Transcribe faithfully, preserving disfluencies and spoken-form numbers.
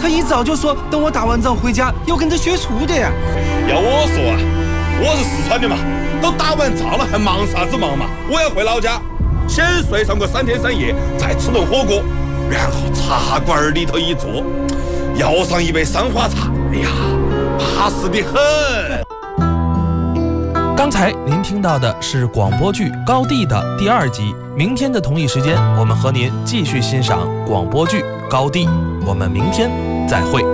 他一早就说等我打完仗回家要跟着学厨的呀。 要我说啊，我是四川的嘛，都打完仗了还忙啥子忙嘛？我要回老家，先睡上个三天三夜，再吃顿火锅，然后茶馆里头一坐，要上一杯三花茶，哎呀，巴适的很。 刚才您听到的是广播剧《高地》的第二集。明天的同一时间，我们和您继续欣赏广播剧《高地》。我们明天再会。